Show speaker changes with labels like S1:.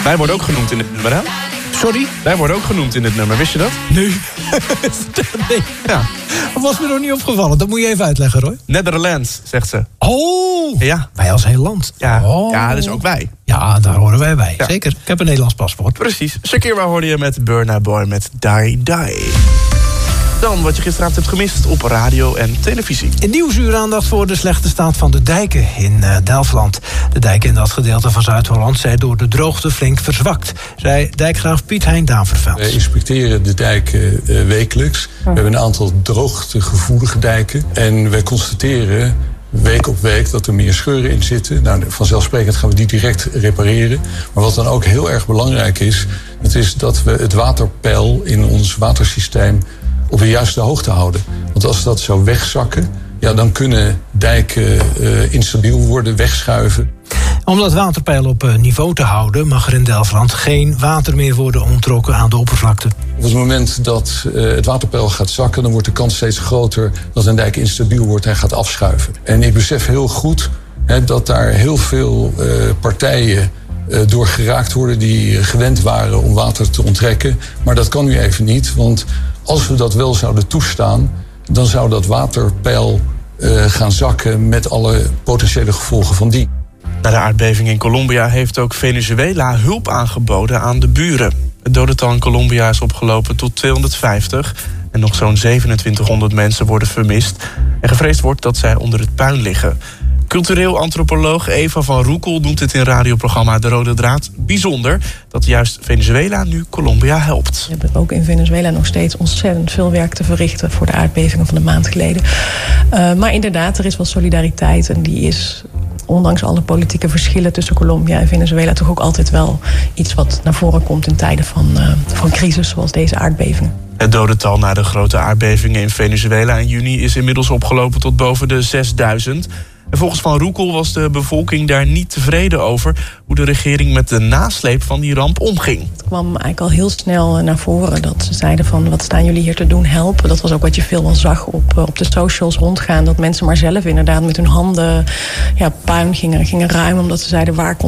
S1: Wij worden ook genoemd in dit nummer, hè?
S2: Sorry?
S1: Wij worden ook genoemd in dit nummer, wist je dat?
S2: Nee. Nee.
S1: Ja.
S2: Dat was me nog niet opgevallen. Dat moet je even uitleggen, Roy.
S1: Netherlands, zegt ze.
S2: Oh!
S1: Ja.
S2: Wij als heel land.
S1: Ja,
S2: Oh.
S1: ja, dus ook wij.
S2: Ja, daar horen wij bij.
S1: Ja.
S2: Zeker. Ik heb een Nederlands paspoort.
S1: Precies. Shakira hoorde je met Burna Boy met Die Die. Dan wat je gisteravond hebt gemist op radio en televisie.
S2: In Nieuwsuur aandacht voor de slechte staat van de dijken in Delfland. De dijken in dat gedeelte van Zuid-Holland zijn door de droogte flink verzwakt, zei dijkgraaf Piet Hein Daverveld.
S3: Wij inspecteren de dijken wekelijks. We hebben een aantal droogtegevoelige dijken. En wij constateren week op week dat er meer scheuren in zitten. Nou, vanzelfsprekend gaan we die direct repareren. Maar wat dan ook heel erg belangrijk is, het is dat we het waterpeil in ons watersysteem op de juiste hoogte houden. Want als dat zou wegzakken, ja, dan kunnen dijken instabiel worden, wegschuiven.
S2: Om dat waterpeil op niveau te houden mag er in Delfland geen water meer worden onttrokken aan de oppervlakte.
S3: Op het moment dat het waterpeil gaat zakken, dan wordt de kans steeds groter dat een dijk instabiel wordt en gaat afschuiven. En ik besef heel goed dat daar heel veel partijen door geraakt worden die gewend waren om water te onttrekken. Maar dat kan nu even niet, want als we dat wel zouden toestaan, dan zou dat waterpeil gaan zakken met alle potentiële gevolgen van die.
S1: Na de aardbeving in Colombia heeft ook Venezuela hulp aangeboden aan de buren. Het dodental in Colombia is opgelopen tot 250 en nog zo'n 2700 mensen worden vermist. En gevreesd wordt dat zij onder het puin liggen. Cultureel antropoloog Eva van Roekel noemt het in radioprogramma De Rode Draad bijzonder dat juist Venezuela nu Colombia helpt.
S4: We hebben ook in Venezuela nog steeds ontzettend veel werk te verrichten voor de aardbevingen van een maand geleden. Maar inderdaad, er is wel solidariteit en die is, ondanks alle politieke verschillen tussen Colombia en Venezuela, toch ook altijd wel iets wat naar voren komt in tijden van crisis zoals deze aardbevingen.
S1: Het dodental na de grote aardbevingen in Venezuela in juni is inmiddels opgelopen tot boven de 6000. En volgens Van Roekel was de bevolking daar niet tevreden over hoe de regering met de nasleep van die ramp omging.
S4: Het kwam eigenlijk al heel snel naar voren dat ze zeiden van wat staan jullie hier te doen, helpen. Dat was ook wat je veel wel zag op de socials rondgaan. Dat mensen maar zelf inderdaad met hun handen puin gingen ruimen omdat ze zeiden waar komt